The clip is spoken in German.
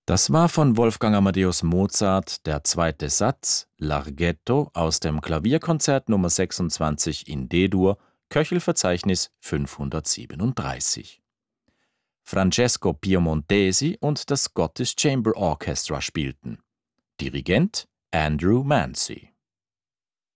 Das war von Wolfgang Amadeus Mozart der zweite Satz, Larghetto aus dem Klavierkonzert Nummer 26 in D-Dur, Köchelverzeichnis 537. Francesco Piemontesi und das Scottish Chamber Orchestra spielten. Dirigent Andrew Mancy.